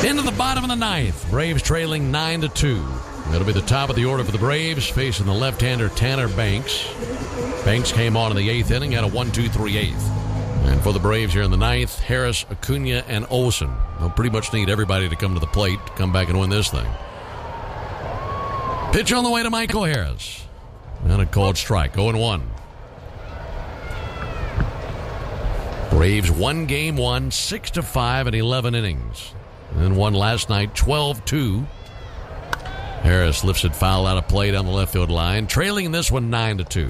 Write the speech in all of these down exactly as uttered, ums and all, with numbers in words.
Into the bottom of the ninth. Braves trailing nine to two. That'll be the top of the order for the Braves, facing the left-hander Tanner Banks. Banks came on in the eighth inning, had a one two three eighth. And for the Braves here in the ninth, Harris, Acuna, and Olsen. They'll pretty much need everybody to come to the plate to come back and win this thing. Pitch on the way to Michael Harris. And a called strike, oh and one. Braves won game one, six to five in eleven innings. And then won last night, twelve two. Harris lifts it foul out of play down the left field line, trailing this one nine to two.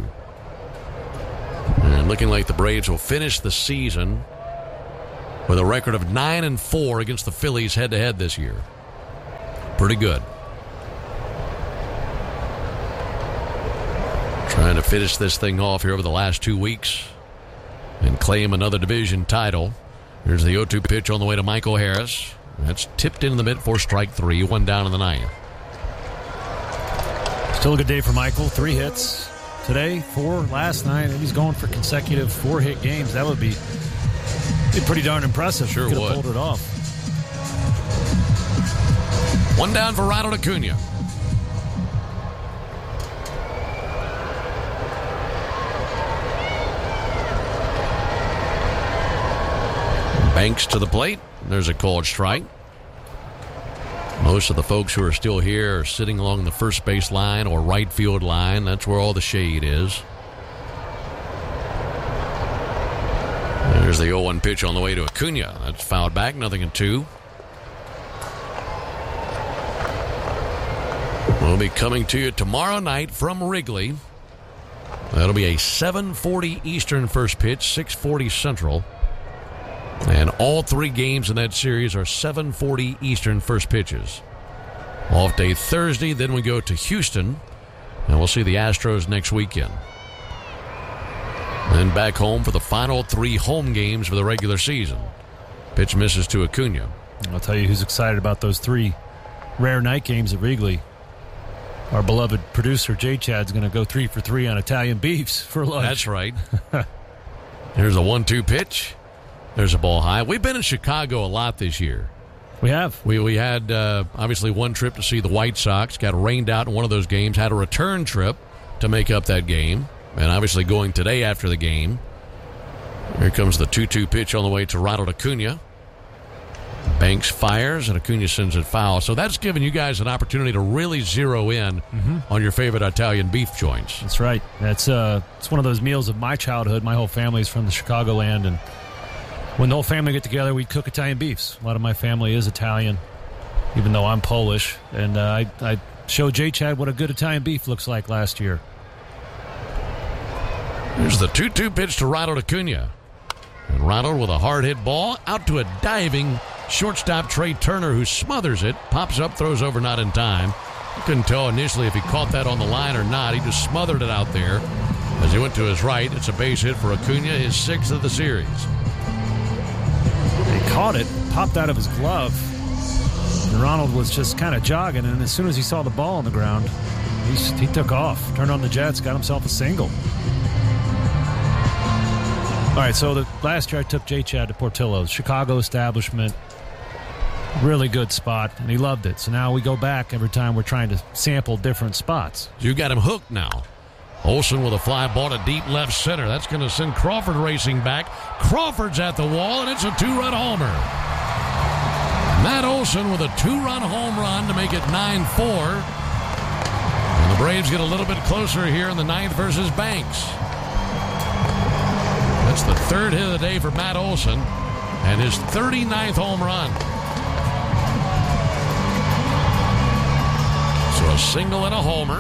And looking like the Braves will finish the season with a record of nine and four against the Phillies head-to-head this year. Pretty good. Trying to finish this thing off here over the last two weeks and claim another division title. Here's the oh two pitch on the way to Michael Harris. That's tipped into the mid for strike three, one down in the ninth. Still a good day for Michael. Three hits today, four last night, and he's going for consecutive four-hit games. That would be, be pretty darn impressive. Sure Could would. have pulled it off. One down for Ronald Acuna. Banks to the plate. There's a called strike. Most of the folks who are still here are sitting along the first base line or right field line. That's where all the shade is. There's the oh one pitch on the way to Acuna. That's fouled back, nothing in two. We'll be coming to you tomorrow night from Wrigley. That'll be a seven forty Eastern first pitch, six forty Central. And all three games in that series are seven forty Eastern first pitches. Off day Thursday, then we go to Houston, and we'll see the Astros next weekend. Then back home for the final three home games for the regular season. Pitch misses to Acuna. I'll tell you who's excited about those three rare night games at Wrigley. Our beloved producer, J. Chad's going to go three for three on Italian beefs for lunch. That's right. There's a one two pitch. There's a ball high. We've been in Chicago a lot this year. We have. We we had, uh, obviously, one trip to see the White Sox. Got rained out in one of those games. Had a return trip to make up that game. And obviously going today after the game. Here comes the two two pitch on the way to Ronald Acuna. Banks fires, and Acuna sends it foul. So that's given you guys an opportunity to really zero in mm-hmm. on your favorite Italian beef joints. That's right. That's uh, it's one of those meals of my childhood. My whole family's from the Chicagoland, and when the whole family get together, we cook Italian beefs. A lot of my family is Italian, even though I'm Polish. And uh, I, I showed J. Chad what a good Italian beef looks like last year. Here's the two two pitch to Ronald Acuna. And Ronald with a hard-hit ball out to a diving shortstop Trey Turner, who smothers it, pops up, throws over, not in time. I couldn't tell initially if he caught that on the line or not. He just smothered it out there as he went to his right. It's a base hit for Acuna, his sixth of the series. He caught it, popped out of his glove. And Ronald was just kind of jogging, and as soon as he saw the ball on the ground, he, he took off, turned on the jets, got himself a single. All right, so the last year I took J. Chad to Portillo's, Chicago establishment, really good spot, and he loved it. So now we go back every time we're trying to sample different spots. You got him hooked now. Olsen with a fly ball to deep left center. That's going to send Crawford racing back. Crawford's at the wall, and it's a two-run homer. Matt Olsen with a two-run home run to make it nine four. And the Braves get a little bit closer here in the ninth versus Banks. That's the third hit of the day for Matt Olsen and his thirty-ninth home run. So a single and a homer.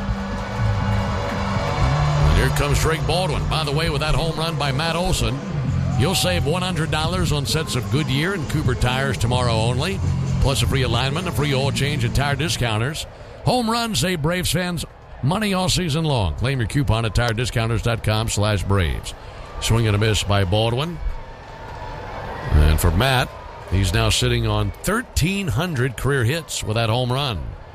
And here comes Drake Baldwin. By the way, with that home run by Matt Olsen, you'll save one hundred dollars on sets of Goodyear and Cooper tires tomorrow only, plus a free alignment, a free oil change at Tire Discounters. Home runs save Braves fans money all season long. Claim your coupon at tire discounters dot com slash Braves. Swing and a miss by Baldwin. And for Matt, he's now sitting on thirteen hundred career hits with that home run.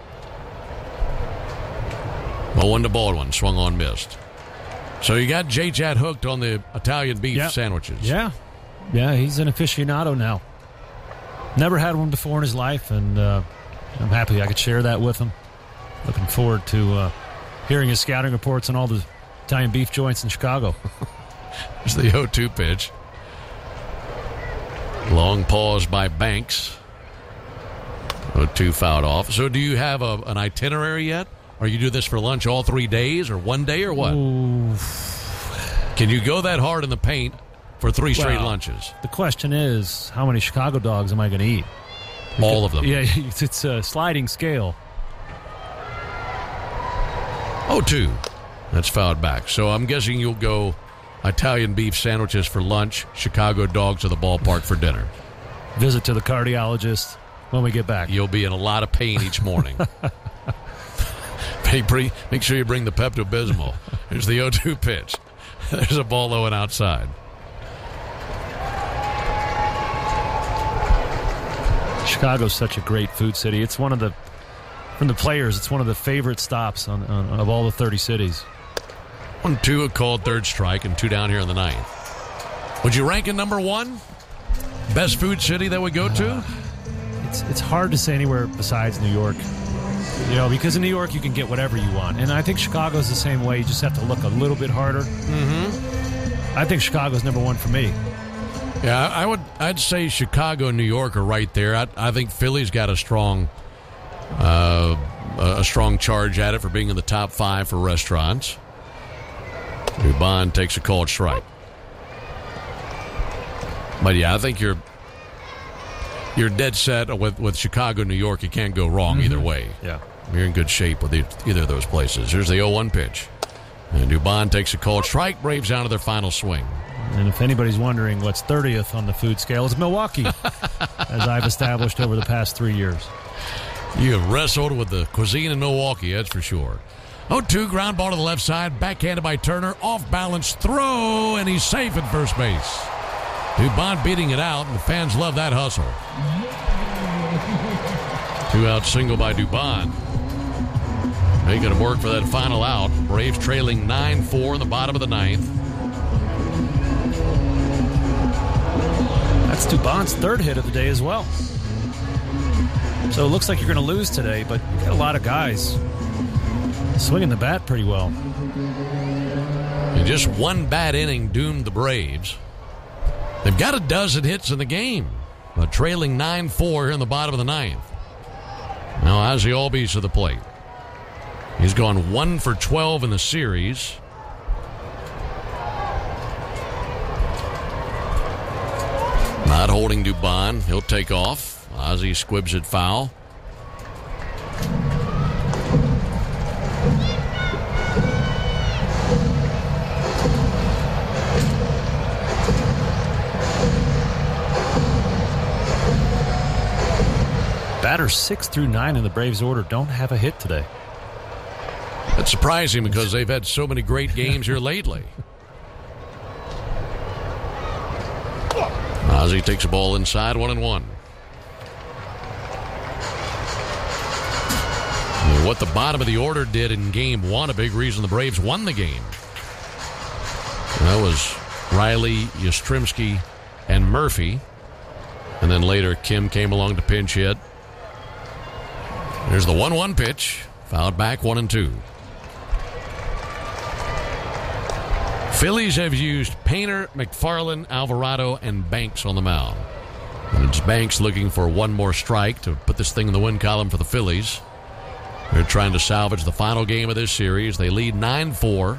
oh one to Baldwin, swung on, missed. So you got J. Chad hooked on the Italian beef yep. sandwiches. Yeah. Yeah, he's an aficionado now. Never had one before in his life, and uh, I'm happy I could share that with him. Looking forward to uh, hearing his scouting reports on all the Italian beef joints in Chicago. There's the oh two pitch. Long pause by Banks. oh two fouled off. So do you have a, an itinerary yet? Or you do this for lunch all three days or one day or what? Ooh. Can you go that hard in the paint for three straight Well, lunches? The question is, how many Chicago dogs am I going to eat? All of them. Yeah, it's, it's a sliding scale. oh two. That's fouled back. So I'm guessing you'll go Italian beef sandwiches for lunch, Chicago dogs to the ballpark for dinner. Visit to the cardiologist when we get back. You'll be in a lot of pain each morning. Make sure you bring the Pepto-Bismol. Here's the oh two pitch. There's a ball low and outside. Chicago's such a great food city. It's one of the, from the players, it's one of the favorite stops on, on of all the thirty cities. One, two, a called third strike, and two down here in the ninth. Would you rank it number one? Best food city that we go to? Uh, it's it's hard to say anywhere besides New York. You know, because in New York you can get whatever you want. And I think Chicago's the same way. You just have to look a little bit harder. Mm-hmm. I think Chicago's number one for me. Yeah, I would. I'd say Chicago and New York are right there. I, I think Philly's got a strong, uh, a strong charge at it for being in the top five for restaurants. Dubon takes a called strike. But yeah, I think you're you're dead set with with Chicago, New York. You can't go wrong Mm-hmm. either way. Yeah, you're in good shape with either of those places. Here's the oh one pitch, and Dubon takes a called strike. Braves down to their final swing. And if anybody's wondering what's thirtieth on the food scale, it's Milwaukee, as I've established over the past three years. You have wrestled with the cuisine in Milwaukee, that's for sure. oh two, ground ball to the left side, backhanded by Turner, off balance throw, and he's safe at first base. Dubon beating it out, and the fans love that hustle. Two out single by Dubon. Making him work for that final out. Braves trailing nine four in the bottom of the ninth. That's Dubon's third hit of the day as well. So it looks like you're going to lose today, but you got a lot of guys swinging the bat pretty well. And just one bad inning doomed the Braves. They've got a dozen hits in the game, but trailing nine four here in the bottom of the ninth. Now Ozzie Albies to the plate. He's gone one for twelve in the series. Not holding Dubon. He'll take off. Ozzie squibs it foul. Batters six through nine in the Braves order don't have a hit today. That's surprising because they've had so many great games here lately. Ozzie takes a ball inside, one and one. And what the bottom of the order did in game one, a big reason the Braves won the game. And that was Riley, Yastrzemski, and Murphy. And then later Kim came along to pinch hit. There's the one one pitch. Fouled back, one and two. Phillies have used Painter, McFarland, Alvarado, and Banks on the mound. And it's Banks looking for one more strike to put this thing in the win column for the Phillies. They're trying to salvage the final game of this series. They lead nine four.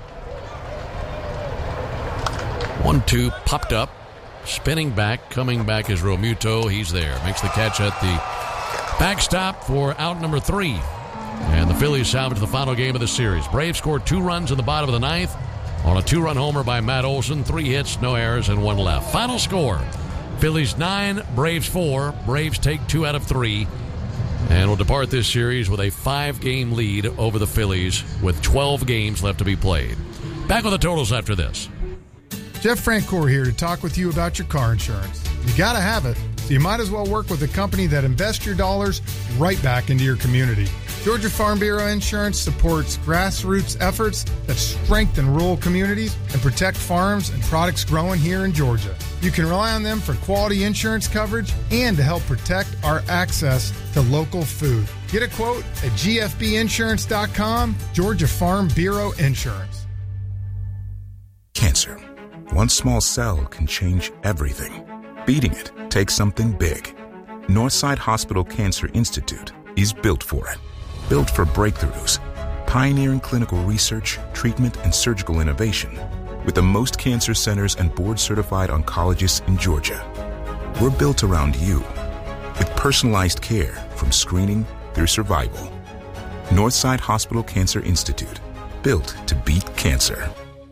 one two popped up. Spinning back, coming back is Realmuto. He's there. Makes the catch at the backstop for out number three. And the Phillies salvage the final game of the series. Braves scored two runs in the bottom of the ninth on a two-run homer by Matt Olson. Three hits, no errors, and one left. Final score, Phillies nine, Braves four. Braves take two out of three and will depart this series with a five-game lead over the Phillies with twelve games left to be played. Back with the totals after this. Jeff Francoeur here to talk with you about your car insurance. You got to have it, so you might as well work with a company that invests your dollars right back into your community. Georgia Farm Bureau Insurance supports grassroots efforts that strengthen rural communities and protect farms and products growing here in Georgia. You can rely on them for quality insurance coverage and to help protect our access to local food. Get a quote at G F B insurance dot com, Georgia Farm Bureau Insurance. Cancer. One small cell can change everything. Beating it takes something big. Northside Hospital Cancer Institute is built for it. Built for breakthroughs, pioneering clinical research, treatment, and surgical innovation, with the most cancer centers and board-certified oncologists in Georgia. We're built around you, with personalized care from screening through survival. Northside Hospital Cancer Institute, built to beat cancer.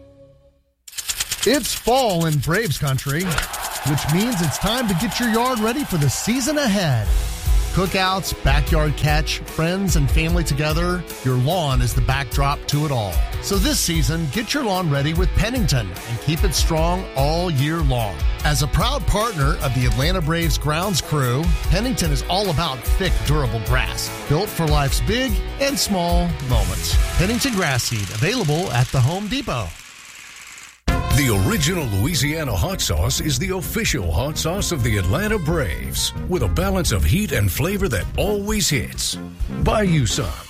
It's fall in Braves country, which means it's time to get your yard ready for the season ahead. Cookouts, backyard catch, friends and family together, your lawn is the backdrop to it all. So this season, get your lawn ready with Pennington and keep it strong all year long. As a proud partner of the Atlanta Braves grounds crew, Pennington is all about thick, durable grass, built for life's big and small moments. Pennington Grass Seed, available at the Home Depot. The original Louisiana hot sauce is the official hot sauce of the Atlanta Braves, with a balance of heat and flavor that always hits. Buy you some